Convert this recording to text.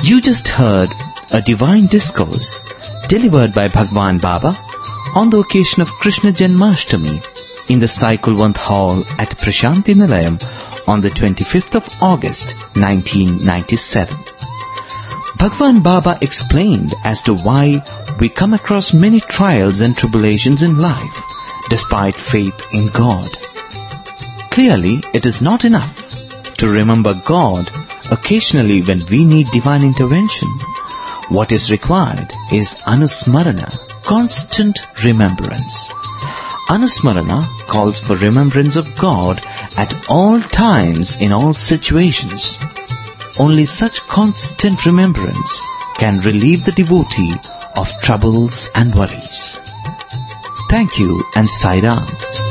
You just heard a divine discourse delivered by Bhagwan Baba on the occasion of Krishna Janmashtami in the Sai Kulwant Hall at Prashanti Nilayam on the 25th of August 1997. Bhagwan Baba explained as to why we come across many trials and tribulations in life despite faith in God. Clearly, it is not enough to remember God occasionally when we need divine intervention. What is required is Anusmarana, constant remembrance. Anusmarana calls for remembrance of God at all times in all situations. Only such constant remembrance can relieve the devotee of troubles and worries. Thank you and Sai Ram.